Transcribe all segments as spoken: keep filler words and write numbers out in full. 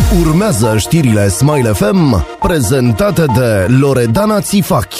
Urmează știrile Smile F M, prezentate de Loredana Țifachi.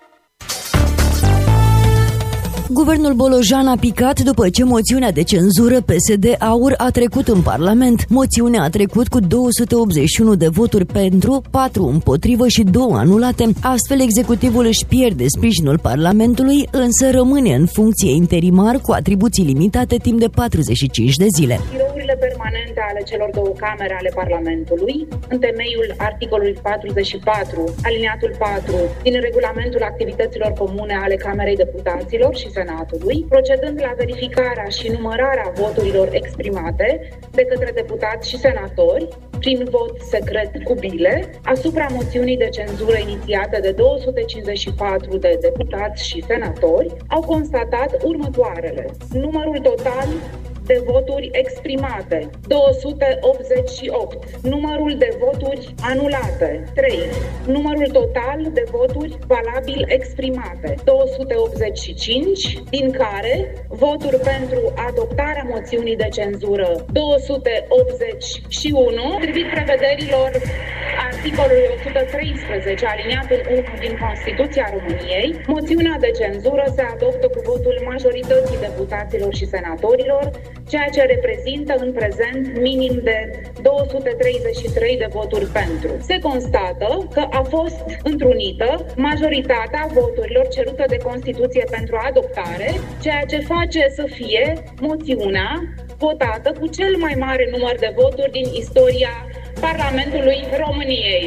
Guvernul Bolojan a picat după ce moțiunea de cenzură P S D-Aur a trecut în Parlament. Moțiunea a trecut cu două sute optzeci și unu de voturi pentru, patru împotrivă și două anulate. Astfel, executivul își pierde sprijinul Parlamentului, însă rămâne în funcție interimar cu atribuții limitate timp de patruzeci și cinci de zile. Birourile permanente ale celor două camere ale Parlamentului, în temeiul articolului patruzeci și patru, alineatul patru, din regulamentul activităților comune ale Camerei Deputaților și Senatului, procedând la verificarea și numărarea voturilor exprimate de către deputați și senatori, prin vot secret cu bile, asupra moțiunii de cenzură inițiată de două sute cincizeci și patru de deputați și senatori, au constatat următoarele. Numărul total de voturi exprimate, două sute optzeci și opt. Numărul de voturi anulate, trei. Numărul total de voturi valabil exprimate, două sute optzeci și cinci, din care voturi pentru adoptarea moțiunii de cenzură, două sute optzeci și unu, potrivit prevederilor articolului o sută treisprezece, aliniatul unu din Constituția României, moțiunea de cenzură se adoptă cu votul majorității deputaților și senatorilor, ceea ce reprezintă în prezent minim de două sute treizeci și trei de voturi pentru. Se constată că a fost întrunită majoritatea voturilor cerute de Constituție pentru adoptare, ceea ce face să fie moțiunea votată cu cel mai mare număr de voturi din istoria Parlamentului României.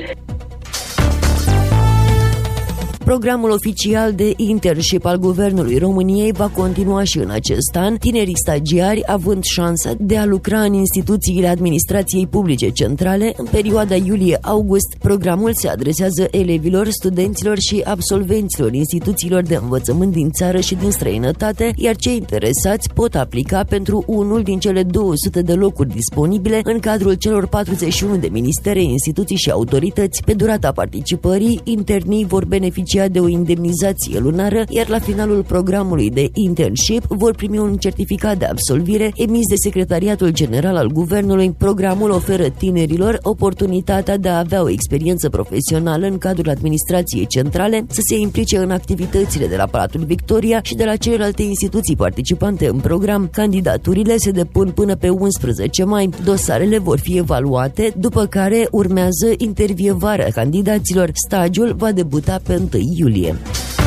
Programul oficial de internship al Guvernului României va continua și în acest an, tinerii stagiari având șansa de a lucra în instituțiile administrației publice centrale în perioada iulie-august. Programul se adresează elevilor, studenților și absolvenților instituțiilor de învățământ din țară și din străinătate, iar cei interesați pot aplica pentru unul din cele două sute de locuri disponibile în cadrul celor patruzeci și unu de ministere, instituții și autorități. Pe durata participării, internii vor beneficia de o indemnizație lunară, iar la finalul programului de internship vor primi un certificat de absolvire emis de Secretariatul General al Guvernului. Programul oferă tinerilor oportunitatea de a avea o experiență profesională în cadrul administrației centrale, să se implice în activitățile de la Palatul Victoria și de la celelalte instituții participante în program. Candidaturile se depun până pe unsprezece mai. Dosarele vor fi evaluate, după care urmează intervievarea candidaților. Stagiul va debuta pe întâi iulie.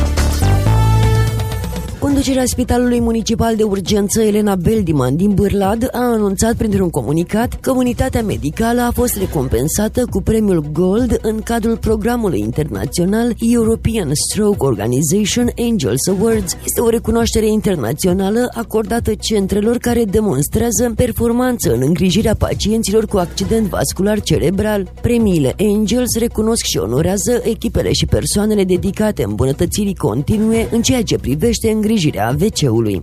Conducerea Spitalului Municipal de Urgență Elena Beldiman din Bârlad a anunțat printr-un comunicat că unitatea medicală a fost recompensată cu premiul Gold în cadrul programului internațional European Stroke Organization Angels Awards. Este o recunoaștere internațională acordată centrelor care demonstrează performanță în îngrijirea pacienților cu accident vascular cerebral. Premiile Angels recunosc și onorează echipele și persoanele dedicate îmbunătățirii continue în ceea ce privește îngrijirea a V C-ului.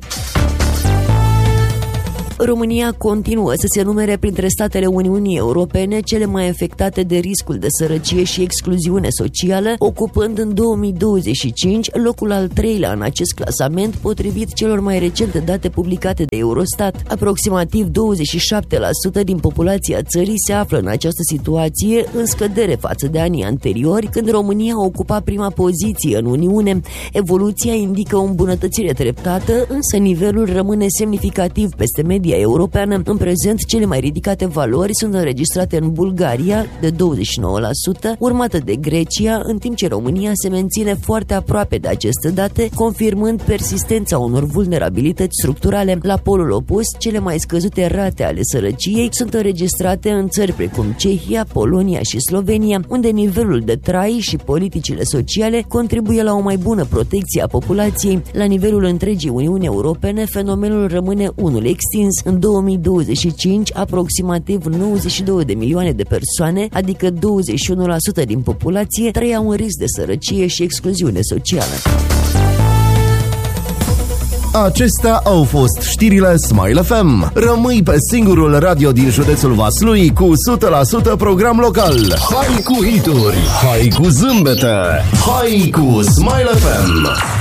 România continuă să se numere printre statele Uniunii Europene cele mai afectate de riscul de sărăcie și excluziune socială, ocupând în două mii douăzeci și cinci locul al treilea în acest clasament, potrivit celor mai recente date publicate de Eurostat. Aproximativ douăzeci și șapte la sută din populația țării se află în această situație, în scădere față de anii anteriori, când România ocupa prima poziție în Uniune. Evoluția indică o îmbunătățire treptată, însă nivelul rămâne semnificativ peste media europeană. În prezent, cele mai ridicate valori sunt înregistrate în Bulgaria, de douăzeci și nouă la sută, urmată de Grecia, în timp ce România se menține foarte aproape de aceste date, confirmând persistența unor vulnerabilități structurale. La polul opus, cele mai scăzute rate ale sărăciei sunt înregistrate în țări precum Cehia, Polonia și Slovenia, unde nivelul de trai și politicile sociale contribuie la o mai bună protecție a populației. La nivelul întregii Uniuni Europene, fenomenul rămâne unul extins. În două mii douăzeci și cinci, aproximativ nouăzeci și două de milioane de persoane, adică douăzeci și unu la sută din populație, trăiau în risc de sărăcie și excluziune socială. Acestea au fost știrile Smile F M. Rămâi pe singurul radio din județul Vaslui cu o sută la sută program local. Hai cu hituri, hai cu zâmbete, hai cu Smile F M.